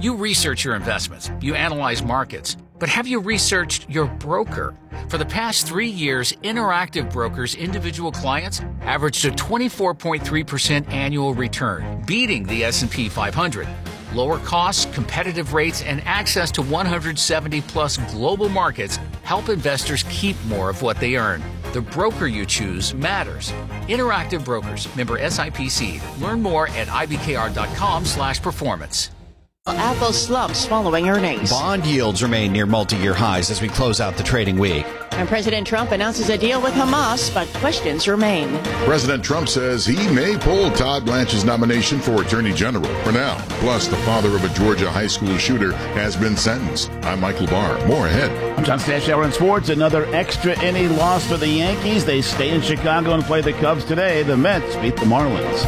You research your investments, you analyze markets, but have you researched your broker? For the past 3 years, Interactive Brokers' individual clients averaged a 24.3% annual return, beating the S&P 500. Lower costs, competitive rates, and access to 170-plus global markets help investors keep more of what they earn. The broker you choose matters. Interactive Brokers, member SIPC. Learn more at ibkr.com/performance. Apple slumps following earnings. Bond yields remain near multi-year highs as we close out the trading week. And President Trump announces a deal with Hamas, but questions remain. President Trump says he may pull Todd Blanche's nomination for Attorney General for now. Plus, the father of a Georgia high school shooter has been sentenced. I'm Michael Barr. More ahead. I'm John Stashower in sports. Another extra inning loss for the Yankees. They stay in Chicago and play the Cubs today. The Mets beat the Marlins.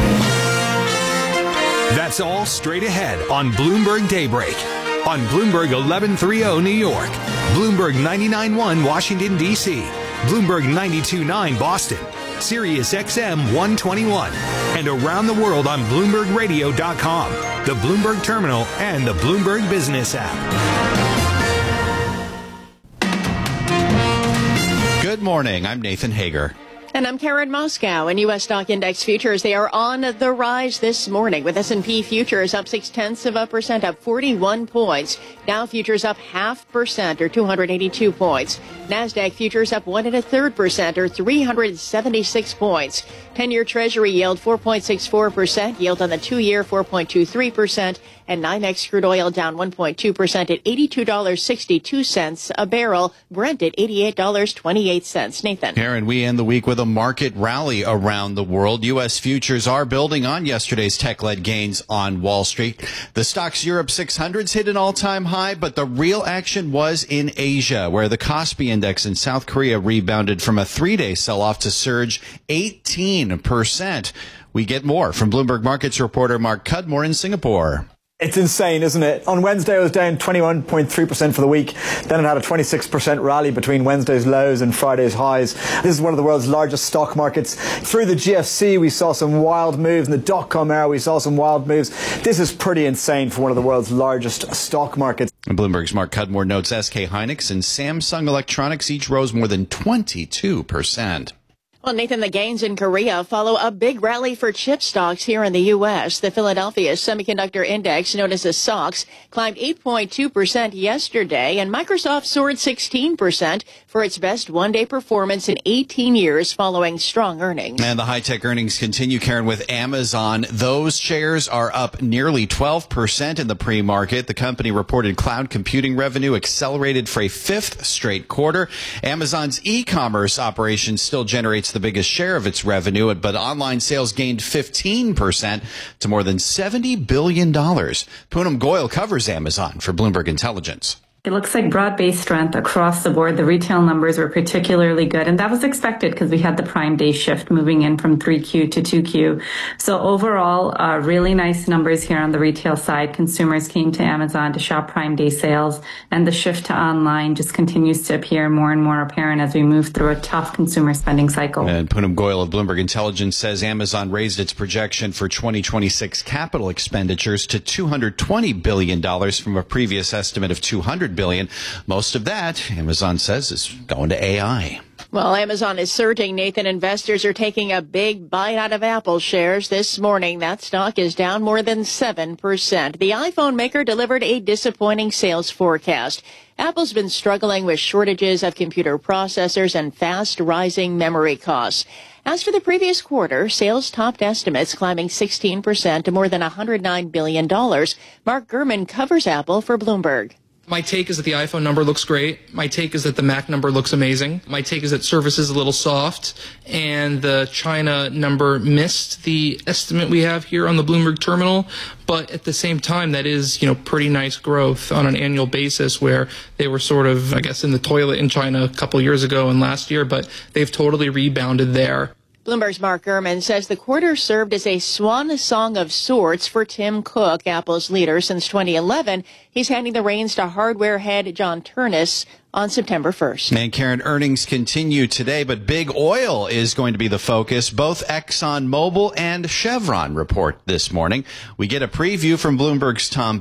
That's all straight ahead on Bloomberg Daybreak. On Bloomberg 1130 New York, Bloomberg 99.1 Washington, D.C., Bloomberg 92.9 Boston, Sirius XM 121, and around the world on BloombergRadio.com, the Bloomberg Terminal, and the Bloomberg Business app. Good morning. I'm Nathan Hager. And I'm Karen Moscow. In U.S. stock index futures, they are on the rise this morning, with S&P futures up 0.6%, up 41 points. Dow futures up 0.5%, or 282 points. NASDAQ futures up 1.33%, or 376 points. 10-year Treasury yield 4.64%, yield on the 2-year 4.23%, and NYMEX crude oil down 1.2% at $82.62 a barrel. Brent at $88.28. Nathan. Karen, we end the week with a market rally around the world. U.S. futures are building on yesterday's tech-led gains on Wall Street. The Stoxx Europe 600s hit an all-time high, but the real action was in Asia, where the Kospi Index in South Korea rebounded from a 3-day sell-off to surge 18%. We get more from Bloomberg Markets reporter Mark Cudmore in Singapore. It's insane, isn't it? On Wednesday, it was down 21.3% for the week. Then it had a 26% rally between Wednesday's lows and Friday's highs. This is one of the world's largest stock markets. Through the GFC, we saw some wild moves. In the dot-com era, we saw some wild moves. This is pretty insane for one of the world's largest stock markets. Bloomberg's Mark Cudmore notes SK Hynix and Samsung Electronics each rose more than 22%. Well, Nathan, the gains in Korea follow a big rally for chip stocks here in the U.S. The Philadelphia Semiconductor Index, known as the SOX, climbed 8.2% yesterday, and Microsoft soared 16% for its best one-day performance in 18 years following strong earnings. And the high-tech earnings continue, Karen, with Amazon. Those shares are up nearly 12% in the pre-market. The company reported cloud computing revenue accelerated for a 5th straight quarter. Amazon's e-commerce operation still generates the biggest share of its revenue, but online sales gained 15% to more than $70 billion. Poonam Goyal covers Amazon for Bloomberg Intelligence. It looks like broad-based strength across the board. The retail numbers were particularly good, and that was expected because we had the Prime Day shift moving in from 3Q to 2Q. So overall, really nice numbers here on the retail side. Consumers came to Amazon to shop Prime Day sales, and the shift to online just continues to appear more and more apparent as we move through a tough consumer spending cycle. And Poonam Goyal of Bloomberg Intelligence says Amazon raised its projection for 2026 capital expenditures to $220 billion from a previous estimate of $200 billion. Most of that, Amazon says, is going to AI. Well, Amazon is surging, Nathan. Investors are taking a big bite out of Apple shares this morning. That stock is down more than 7%. The iPhone maker delivered a disappointing sales forecast. Apple's been struggling with shortages of computer processors and fast rising memory costs. As for the previous quarter, sales topped estimates, climbing 16% to more than $109 billion. Mark Gurman covers Apple for Bloomberg. My take is that the iPhone number looks great. My take is that the Mac number looks amazing. My take is that service is a little soft, and the China number missed the estimate we have here on the Bloomberg terminal. But at the same time, that is, pretty nice growth on an annual basis, where they were sort of, I guess, in the toilet in China a couple years ago and last year, but they've totally rebounded there. Bloomberg's Mark Gurman says the quarter served as a swan song of sorts for Tim Cook, Apple's leader since 2011. He's handing the reins to hardware head John Ternus on September 1st. And Karen, earnings continue today, but big oil is going to be the focus. Both ExxonMobil and Chevron report this morning. We get a preview from Bloomberg's Tom